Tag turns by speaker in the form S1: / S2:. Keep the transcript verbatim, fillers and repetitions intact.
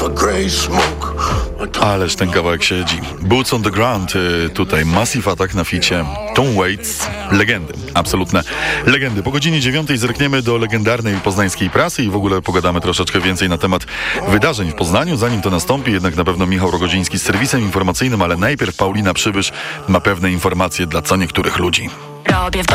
S1: Ależ ten kawałek siedzi. Boots on the ground, tutaj Massive Attack na ficie Tom Waits, legendy, absolutne legendy. Po godzinie dziewiątej zerkniemy do legendarnej poznańskiej prasy i w ogóle pogadamy troszeczkę więcej na temat wydarzeń w Poznaniu. Zanim to nastąpi, jednak na pewno Michał Rogodziński z serwisem informacyjnym, ale najpierw Paulina Przybysz ma pewne informacje dla co niektórych ludzi.